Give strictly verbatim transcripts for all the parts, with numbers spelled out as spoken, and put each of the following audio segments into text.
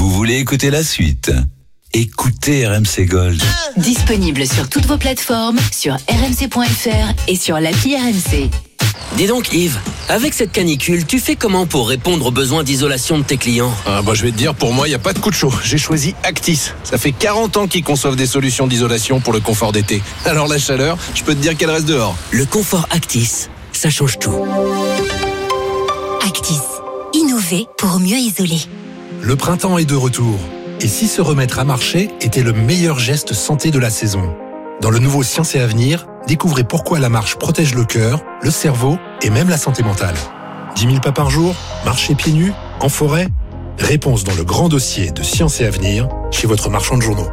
Vous voulez écouter la suite? Écoutez R M C Gold. Disponible sur toutes vos plateformes, sur r m c point f r et sur l'appli R M C. Dis donc Yves, avec cette canicule, tu fais comment pour répondre aux besoins d'isolation de tes clients? Ah bah je vais te dire, pour moi, il n'y a pas de coup de chaud. J'ai choisi Actis. Ça fait quarante ans qu'ils conçoivent des solutions d'isolation pour le confort d'été. Alors la chaleur, je peux te dire qu'elle reste dehors. Le confort Actis, ça change tout. Actis, innover pour mieux isoler. Le printemps est de retour. Et si se remettre à marcher était le meilleur geste santé de la saison? Dans le nouveau Science et Avenir, découvrez pourquoi la marche protège le cœur, le cerveau et même la santé mentale. dix mille pas par jour, marcher pieds nus, en forêt? Réponse dans le grand dossier de Science et Avenir, chez votre marchand de journaux.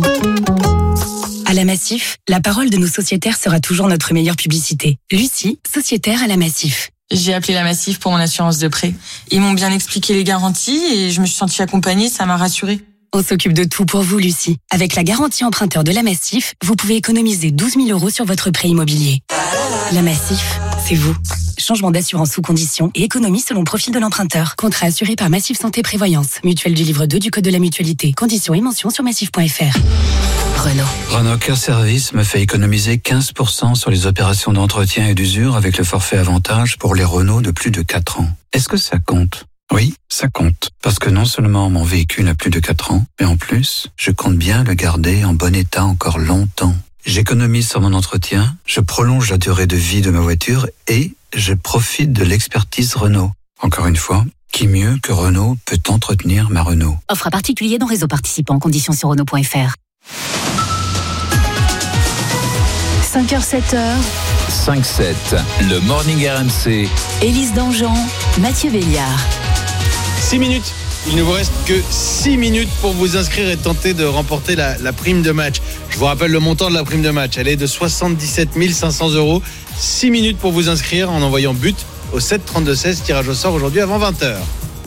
À la Massif, la parole de nos sociétaires sera toujours notre meilleure publicité. Lucie, sociétaire à la Massif. J'ai appelé la Massif pour mon assurance de prêt. Ils m'ont bien expliqué les garanties et je me suis sentie accompagnée, ça m'a rassurée. On s'occupe de tout pour vous, Lucie. Avec la garantie emprunteur de la Massif, vous pouvez économiser douze mille euros sur votre prêt immobilier. La Massif, c'est vous. Changement d'assurance sous condition et économie selon profil de l'emprunteur. Contrat assuré par Massif Santé Prévoyance. Mutuelle du livre deux du Code de la Mutualité. Conditions et mentions sur massif point f r. Renault. Renault Care Service me fait économiser quinze pour cent sur les opérations d'entretien et d'usure avec le forfait avantage pour les Renault de plus de quatre ans. Est-ce que ça compte ? Oui, ça compte. Parce que non seulement mon véhicule a plus de quatre ans, mais en plus, je compte bien le garder en bon état encore longtemps. J'économise sur mon entretien, je prolonge la durée de vie de ma voiture et je profite de l'expertise Renault. Encore une fois, qui mieux que Renault peut entretenir ma Renault? Offre à particulier dans réseau participant. Conditions sur renault point f r. cinq heures sept heures. cinq sept, le Morning R M C. Élise Dangean, Mathieu Béliard. six minutes. Il ne vous reste que six minutes pour vous inscrire et tenter de remporter la, la prime de match. Je vous rappelle le montant de la prime de match. Elle est de soixante-dix-sept mille cinq cents euros. six minutes pour vous inscrire en envoyant but au sept trente-deux seize. Tirage au sort aujourd'hui avant vingt heures.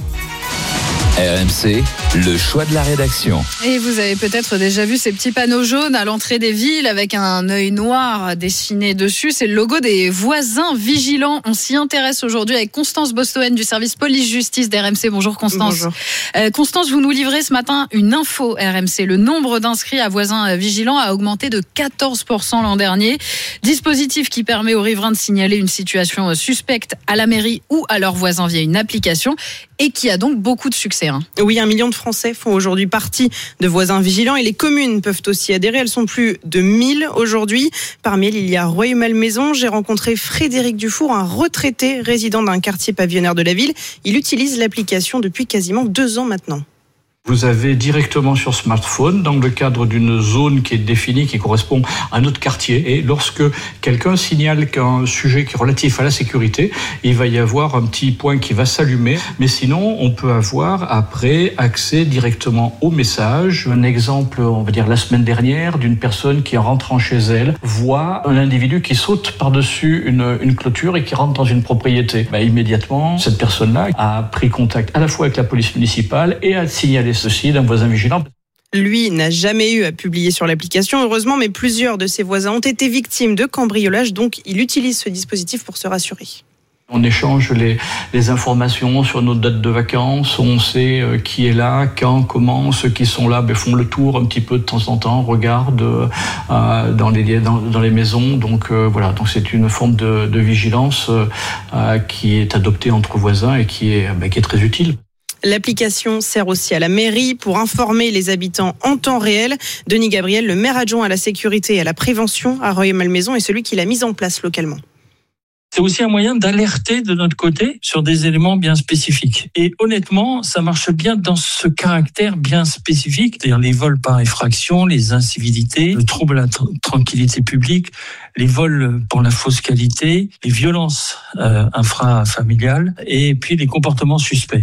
R M C, le choix de la rédaction. Et vous avez peut-être déjà vu ces petits panneaux jaunes à l'entrée des villes avec un œil noir dessiné dessus. C'est le logo des voisins vigilants. On s'y intéresse aujourd'hui avec Constance Bostoen du service police-justice d'R M C. Bonjour Constance. Bonjour. Euh, Constance, vous nous livrez ce matin une info R M C. Le nombre d'inscrits à voisins vigilants a augmenté de quatorze pour cent l'an dernier. Dispositif qui permet aux riverains de signaler une situation suspecte à la mairie ou à leurs voisins via une application et qui a donc beaucoup de succès. Oui, un million de Français font aujourd'hui partie de voisins vigilants et les communes peuvent aussi adhérer. Elles sont plus de mille aujourd'hui. Parmi elles, il y a Rueil-Malmaison. J'ai rencontré Frédéric Dufour, un retraité résident d'un quartier pavillonnaire de la ville. Il utilise l'application depuis quasiment deux ans maintenant. Vous avez directement sur smartphone, dans le cadre d'une zone qui est définie, qui correspond à notre quartier. Et lorsque quelqu'un signale qu'un sujet qui est relatif à la sécurité, il va y avoir un petit point qui va s'allumer. Mais sinon, on peut avoir après accès directement au message. Un exemple, on va dire la semaine dernière, d'une personne qui en rentrant chez elle voit un individu qui saute par-dessus une, une clôture et qui rentre dans une propriété. Ben, immédiatement, cette personne-là a pris contact à la fois avec la police municipale et a signalé ceci d'un voisin vigilant. Lui n'a jamais eu à publier sur l'application, heureusement, mais plusieurs de ses voisins ont été victimes de cambriolage, donc il utilise ce dispositif pour se rassurer. On échange les, les informations sur nos dates de vacances, on sait euh, qui est là, quand, comment, ceux qui sont là ben, font le tour un petit peu de temps en temps, regardent euh, dans, les, dans, dans les maisons. Donc euh, voilà, donc c'est une forme de, de vigilance euh, qui est adoptée entre voisins et qui est, ben, qui est très utile. L'application sert aussi à la mairie pour informer les habitants en temps réel. Denis Gabriel, le maire adjoint à la sécurité et à la prévention à Rueil-Malmaison, est celui qui l'a mise en place localement. C'est aussi un moyen d'alerter de notre côté sur des éléments bien spécifiques. Et honnêtement, ça marche bien dans ce caractère bien spécifique, c'est-à-dire les vols par effraction, les incivilités, le trouble à la tr- tranquillité publique, les vols pour la fausse qualité, les violences euh, infrafamiliales et puis les comportements suspects.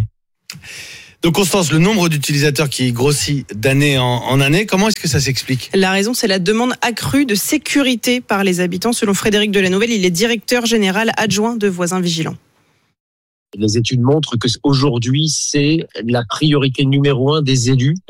Donc Constance, le nombre d'utilisateurs qui grossit d'année en, en année, comment est-ce que ça s'explique ? La raison, c'est la demande accrue de sécurité par les habitants. Selon Frédéric Delanouvelle, il est directeur général adjoint de Voisins Vigilants. Les études montrent qu'aujourd'hui, c'est la priorité numéro un des élus.